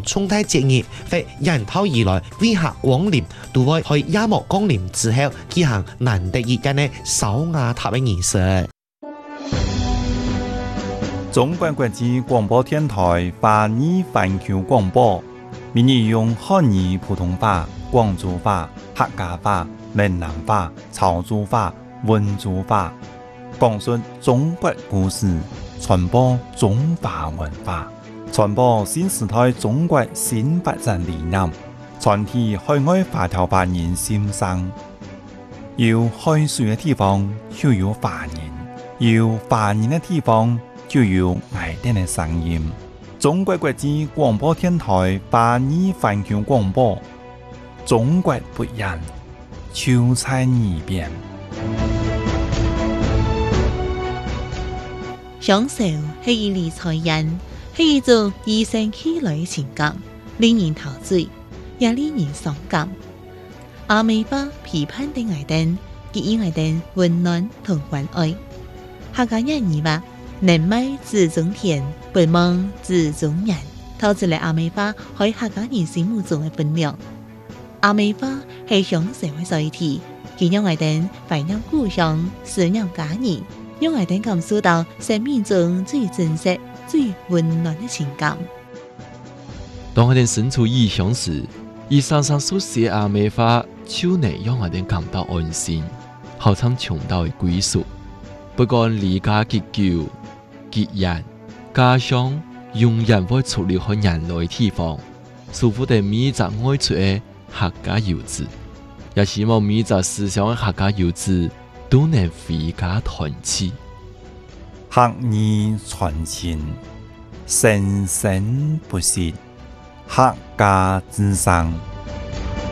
重大节日或人頭而來歸客光臨，都會喺夜幕降臨之後舉行難得一見的守瓦塔的儀式。 中國國際廣播電台華語環球廣播，每日用漢語普通話、廣州話、客家話、閩南話、潮州話、溫州話，講述中國故事，傳播中華文化，傳播新時代中國新發展理念，傳遞海外華僑華人心聲。有海水的地方就有華人，有華人的地方就有愛人的聲音。中國國際廣播電台華語環球廣播，中國不一樣，就在耳邊。 享受係一理財人，係一種與生俱來的情感，令人陶醉，也令人傷感。阿美花批判的愛人，給予愛人溫暖同關愛。客家人語話：能賣子中田，不忘子中人，透出嚟阿美花喺客家人心目中嘅分量。阿美花係享受嘅載體，佢讓愛人懷念故鄉，思念家人，讓愛人感受到生命中最真實、最溫暖嘅情感。 當愛人身處異鄉時，以常常書寫阿美花，就能讓愛人感到安心，好像尋到嘅歸屬。不管離家幾久、幾遠，家鄉永遠會出離開人類地方，祝福的每一個愛出的客家遊子，也希望每一個思鄉的客家遊子都能回家團聚。 客語傳情，生生不息，客家之聲。